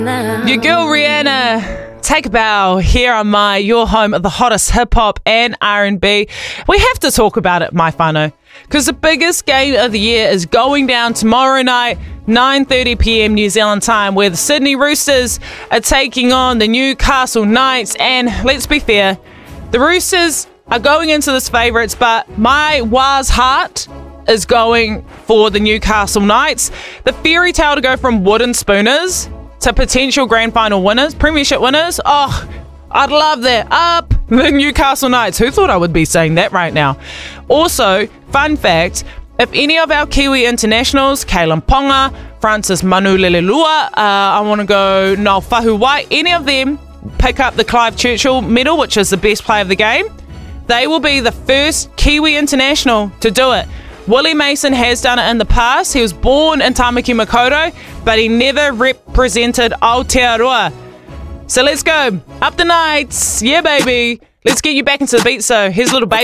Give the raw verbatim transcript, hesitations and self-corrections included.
Your girl Rihanna, take a bow here on my your home of the hottest hip hop and R and B. We have to talk about it, my whānau, because the biggest game of the year is going down tomorrow night, nine thirty p.m. New Zealand time, where the Sydney Roosters are taking on the Newcastle Knights. And let's be fair, the Roosters are going into this favourites, but my Waz heart is going for the Newcastle Knights. The fairy tale to go from wooden spooners to potential grand final winners, premiership winners. Oh, I'd love that. Up the Newcastle Knights. Who thought I would be saying that right now? Also, fun fact, if any of our Kiwi internationals, Kalen Ponga, Francis Manu Lelelua, uh, I want to go Noel Fahu-White, any of them pick up the Clive Churchill medal, which is the best player of the game, they will be the first Kiwi international to do it. Willie Mason has done it in the past. He was born in Tamaki Makaurau, but he never represented Aotearoa. So let's go. Up the Knights. Yeah, baby. Let's get you back into the beat. So here's a little baby.